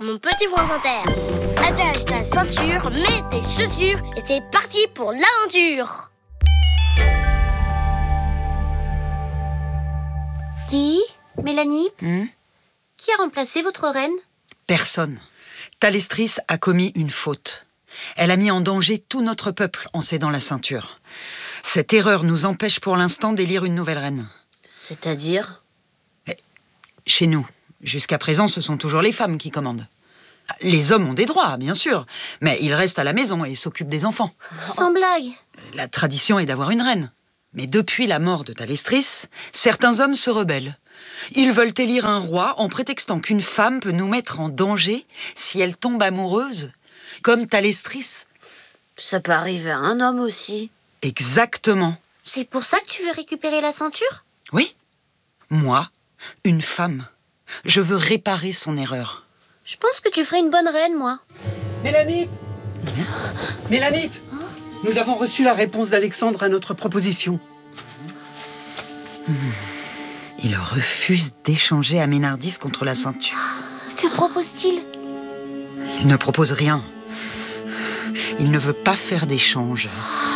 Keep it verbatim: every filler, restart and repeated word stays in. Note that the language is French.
mon petit France Inter. Attache ta ceinture, mets tes chaussures et c'est parti pour l'aventure. Dis, Mélanie, hmm qui a remplacé votre reine? Personne. Thalestris a commis une faute. Elle a mis en danger tout notre peuple en cédant la ceinture. Cette erreur nous empêche pour l'instant d'élire une nouvelle reine. C'est-à-dire? Chez nous, jusqu'à présent, ce sont toujours les femmes qui commandent. Les hommes ont des droits, bien sûr, mais ils restent à la maison et s'occupent des enfants. Sans blague. La tradition est d'avoir une reine. Mais depuis la mort de Thalestris, certains hommes se rebellent. Ils veulent élire un roi en prétextant qu'une femme peut nous mettre en danger si elle tombe amoureuse, comme Thalestris. Ça peut arriver à un homme aussi. Exactement. C'est pour ça que tu veux récupérer la ceinture? Oui. Moi, une femme. Je veux réparer son erreur. Je pense que tu ferais une bonne reine, moi. Mélanie Mélanie Nous avons reçu la réponse d'Alexandre à notre proposition. Hmm. Il refuse d'échanger Aménardis contre la ceinture. Que propose-t-il? Il ne propose rien. Il ne veut pas faire d'échange.